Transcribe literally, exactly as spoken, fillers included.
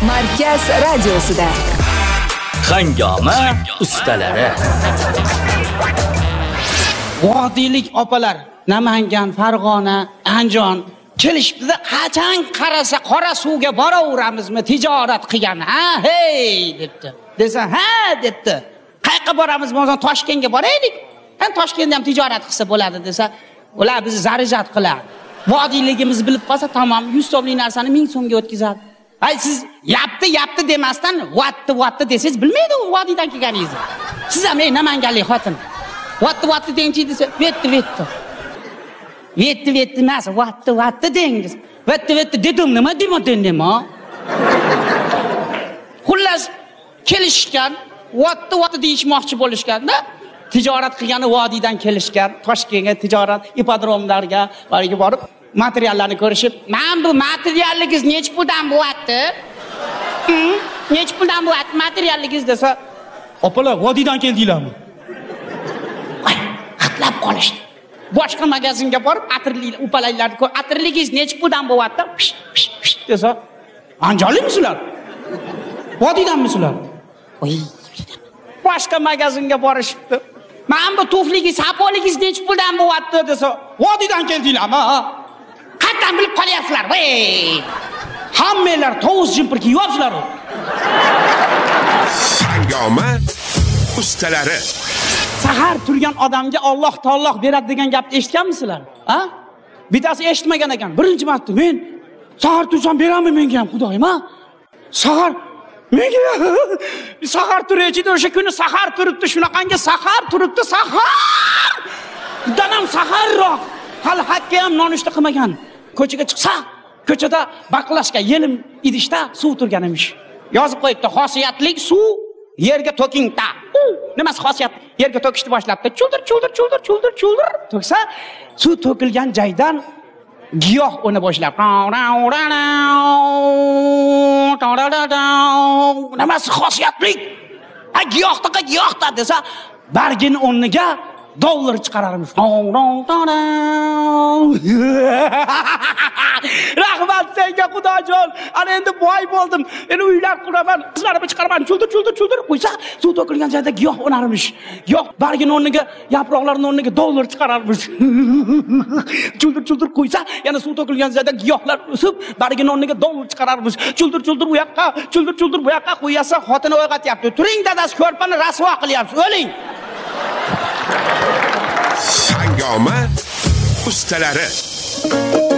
Markaz radiosida Hangoma ustalari. Vodiylik opalar, Namangan, Farg'ona, Andijon kelishibdi. Qachon qarasa qora suvga boraveramizmi tijorat qilgan, ha, hey debdi. Desa, ha debdi. Qayerga boramiz? O'zan Toshkentga boraylik. Han Toshkentda ham tijorat qilsa bo'ladi desa, ular bizni zarijat qiladi. Vodiyligimiz bilib qolsa tamom yuz so'mlik narsani ming so'mga o'tkazadi. Ay siz yapti yapti demasdan vatdi vatdi desangiz bilmaydi u vodiydan kelganingizni. Siz ham ey Namanganlik xotin. Vatdi vatdi dengchi desa, vetdi vetdi. Vetdi vetdi emas, vatdi vatdi dengiz. Vetdi vetdi dedim nima demadin nima? Xullas kelishgan, vatdi vatdi deyishmoqchi bo'lishganda tijorat qilgani vodiydan kelishgan, Toshkentga tijorat ipodromlarga bariga borib materiallarni ko'rishib, "Men bu materialligingiz nech puldan bo'lyapti? Hmm, nech puldan bo'lyapti materialligingiz?" desa, "Opalar, vodiydan keldinglarmi?" Ay, xatlab qolishdi. Boshqa magazinga borib, atirli upalaylarni ko'rib, "Atirligingiz nech puldan bo'lyapti?" desa, "Andijonlikmisizlar? Vodiydanmisizlar?" Oy, boshqa magazinga borishibdi. "Men bu tufligingiz, sapoligingiz nech puldan bo'lyapti?" desa, "Vodiydan keldinglarmi?" Qattan bilib qolyapsizlar. Voy! Hammanglar tovus jimpir kiyyapsizlar. Hangoma ustalari. Sahar turgan odamga Alloh taolo beradi degan gapni eshitganmisizlar? Ha? Bittasi eshitmagan ekan. Birinchi marta men sahar tursam beraman menga ham Xudoyim, ha? Sahar menga sahar turaychi-da o'sha kuni sahar turibdi, shunaqangi sahar turibdi, sahar. Danam saharroq. Hali hakka ham nonushta qilmagan. Ko'chaga chiqsa, ko'chada baqlashga yelim idishda suv turgan emish. Yozib qo'yibdi, xosiyatlik suv yerga to'king ta. Nimasi xosiyat? Yerga to'kishni boshlabdi. Chuldir, chuldir, chuldir, chuldir, chuldir. To'ksa, suv to'kilgan joydan giyoh o'na boshlab. Nimasi xosiyatlik? Ha, giyohda, giyohda desa, bargin o'rniga dollar chiqararmiz. Rahmat senga Xudojon. Ana endi boy bo'ldim. Endi uylar quraman, qizlarimni chiqaraman. Chuldir, chuldir, chuldir qo'ysa, suv to'kilgan joyda giyoh o'narmish. Giyoh bargin o'rniga, yaproqlarning o'rniga dollar chiqararmish. Chuldir, chuldir qo'ysa, yana suv to'kilgan joyda giyohlar o'sib, bargin o'rniga dollar chiqararmish. Chuldir, chuldir bu yoqqa, chuldir, chuldir bu yoqqa qo'yasa, xotini o'ygatyapti. Turing dadasi, ko'rpani rasvo qilyapsiz. O'ling. Hangoma ustalari.